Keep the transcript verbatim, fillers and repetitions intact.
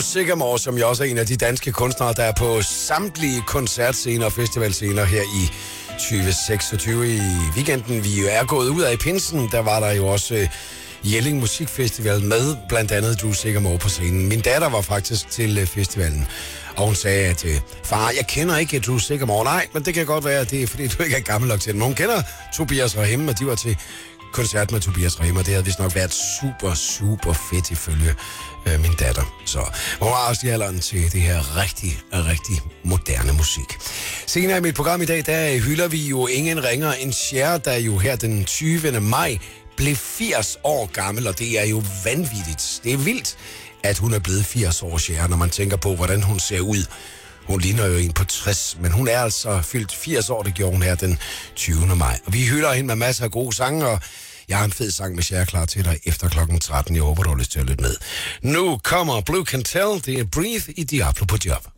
Sigamore, som jo også er en af de danske kunstnere, der er på samtlige koncertscener og festivalscener her i tyve seksogtyve i weekenden. Vi er gået ud af i pinsen, der var der jo også øh, Jelling Musikfestival med blandt andet Drew Sigamore på scenen. Min datter var faktisk til øh, festivalen, og hun sagde, at øh, far, jeg kender ikke Drew Sigamore. Nej, men det kan godt være, at det er, fordi du ikke er gammel nok til det. Men hun kender Tobias Rahim, og de var til koncert med Tobias Rahim, og det havde vist nok været super, super fedt ifølge øh, min datter. Så hun har også i alderen til det her rigtig, rigtig moderne musik. Senere i mit program i dag, der hylder vi jo ingen ringer end Cher, der jo her den tyvende maj blev firs år gammel, og det er jo vanvittigt. Det er vildt, at hun er blevet firs år, Cher, når man tænker på, hvordan hun ser ud. Hun ligner jo en på tres, men hun er altså fyldt firs år, det gjorde hun her den tyvende maj. Og vi hylder hende med masser af gode sange, og jeg har en fed sang med Cher klar til dig efter klokken tretten. Jeg håber, du har lyst til at lytte med. Nu kommer Blue Can Tell, det er Breathe i Diablo på job.